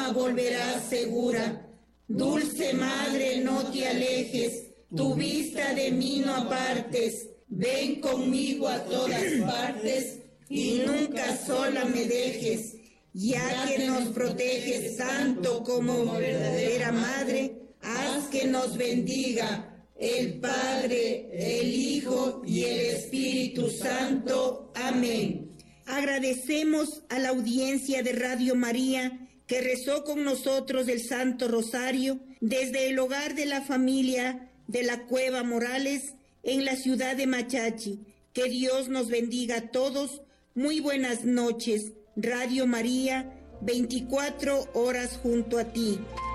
alma volverá segura. Dulce Madre, no te alejes, tu vista de mí no apartes. Ven conmigo a todas partes y nunca sola me dejes. Ya que nos proteges tanto como verdadera Madre, haz que nos bendiga el Padre, el Hijo y el Espíritu Santo. Amén. Agradecemos a la audiencia de Radio María que rezó con nosotros el Santo Rosario desde el hogar de la familia de la Cueva Morales en la ciudad de Machachi. Que Dios nos bendiga a todos. Muy buenas noches. Radio María, 24 horas junto a ti.